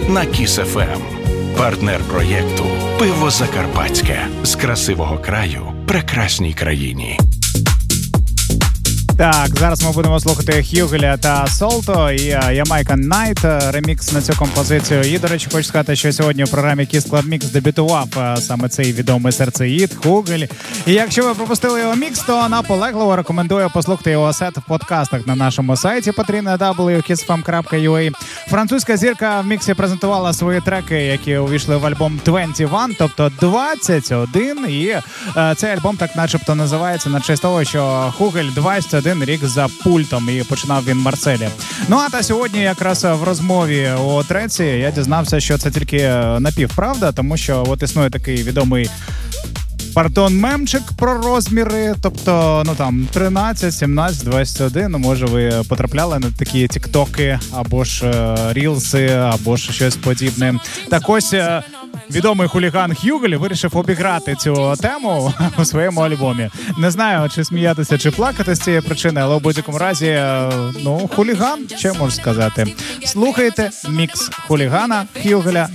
на Kiss FM. Партнер проєкту «Пиво Закарпатське» з красивого краю прекрасній країні. Так, зараз ми будемо слухати Хюгеля та Солто і Ямайка Найт, ремікс на цю композицію. І, до речі, хочу сказати, що сьогодні в програмі Kiss Club Mix дебютував саме цей відомий серцеїд Хюгель. І якщо ви пропустили його мікс, то наполегливо рекомендую послухати його сет в подкастах на нашому сайті patreon.kissfm.ua. Французька зірка в міксі презентувала свої треки, які увійшли в альбом 21, тобто 21. І цей альбом так начебто називається на честь того, що Хюгель 21 рік за пультом, і починав він в Марселі. Ну, а та сьогодні якраз в розмові у треці я дізнався, що це тільки напівправда, тому що от існує такий відомий мемчик про розміри, тобто, ну там 13, 17, 21, ну може ви потрапляли на такі тіктоки, або ж рілси, або ж щось подібне. Так ось відомий хуліган Хюгель вирішив обіграти цю тему у своєму альбомі. Не знаю, чи сміятися, чи плакати з цієї причини, але в будь-якому разі, ну, хуліган, що можу сказати. Слухайте мікс хулігана Хюгеля